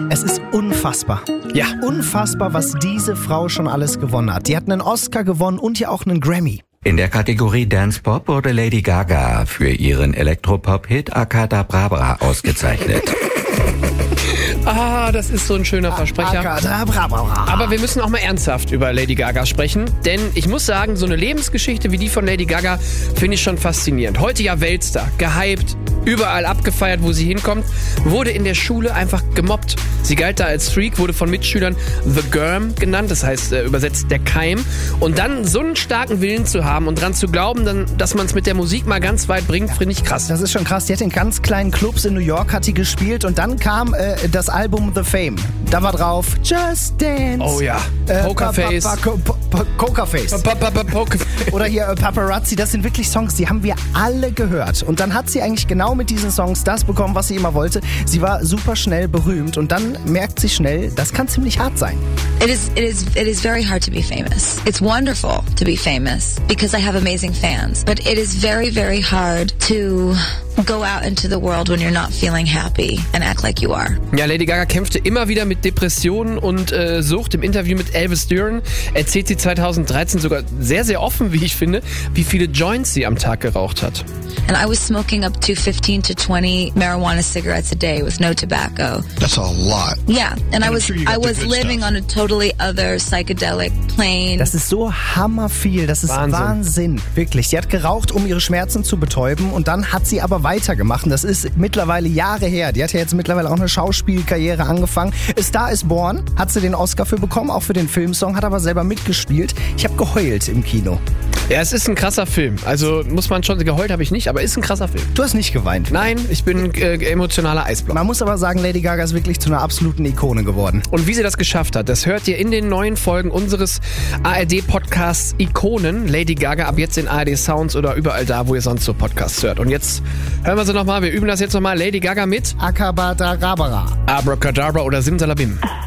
Es ist unfassbar. Ja. Unfassbar, was diese Frau schon alles gewonnen hat. Die hat einen Oscar gewonnen und ja auch einen Grammy. In der Kategorie Dance Pop wurde Lady Gaga für ihren Elektropop-Hit Akadabra ausgezeichnet. Ah, das ist so ein schöner Versprecher. Aber wir müssen auch mal ernsthaft über Lady Gaga sprechen, denn ich muss sagen, so eine Lebensgeschichte wie die von Lady Gaga finde ich schon faszinierend. Heute ja Weltstar, gehypt, überall abgefeiert, wo sie hinkommt, wurde in der Schule einfach gemobbt. Sie galt da als Freak, wurde von Mitschülern The Germ genannt, das heißt übersetzt der Keim. Und dann so einen starken Willen zu haben und dran zu glauben, dass man es mit der Musik mal ganz weit bringt, finde ich krass. Das ist schon krass. Die hat in ganz kleinen Clubs in New York hat die gespielt und dann kam das Album The Fame. Da war drauf Just Dance. Oh ja, Pokerface. Pokerface. Oder hier Paparazzi. Das sind wirklich Songs, die haben wir alle gehört. Und dann hat sie eigentlich genau mit diesen Songs das bekommen, was sie immer wollte. Sie war super schnell berühmt und dann merkt sie schnell, das kann ziemlich hart sein. It is very hard to be famous. It's wonderful to be famous because I have amazing fans. But it is very, very hard to go out into the world when you're not feeling happy and act like you are. Ja, Lady Gaga kämpfte immer wieder mit Depressionen und Sucht. Im Interview mit Elvis Duran erzählt sie 2013 sogar sehr, sehr offen, wie ich finde, wie viele Joints sie am Tag geraucht hat. And I was smoking up to 15 to 20 marijuana cigarettes a day with no tobacco. That's a lot. Yeah, and I was living on a totally other psychedelic plane. Das ist so hammerviel, das ist Wahnsinn. Wirklich, sie hat geraucht, um ihre Schmerzen zu betäuben und dann hat sie aber weitergemacht. Das ist mittlerweile Jahre her. Die hat ja jetzt mittlerweile auch eine Schauspielkarriere angefangen. A Star is Born hat sie den Oscar für bekommen, auch für den Filmsong, hat aber selber mitgespielt. Ich habe geheult im Kino. Ja, es ist ein krasser Film. Also muss man schon, geheult habe ich nicht, aber ist ein krasser Film. Du hast nicht geweint? Nein, ich bin emotionaler Eisblock. Man muss aber sagen, Lady Gaga ist wirklich zu einer absoluten Ikone geworden. Und wie sie das geschafft hat, das hört ihr in den neuen Folgen unseres ARD-Podcasts Ikonen. Lady Gaga ab jetzt in ARD Sounds oder überall da, wo ihr sonst so Podcasts hört. Und jetzt hören wir sie nochmal. Wir üben das jetzt nochmal. Lady Gaga mit Akabadabra. Abracadabra oder Simsalabim.